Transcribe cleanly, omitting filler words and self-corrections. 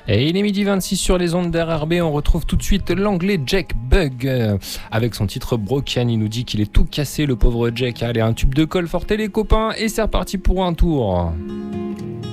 Et il est midi 26 sur les ondes d'RRB. On retrouve tout de suite l'anglais Jack Bugg avec son titre Broken. Il nous dit qu'il est tout cassé, le pauvre Jack. Allez, un tube de colle, fortez les copains et c'est reparti pour un tour.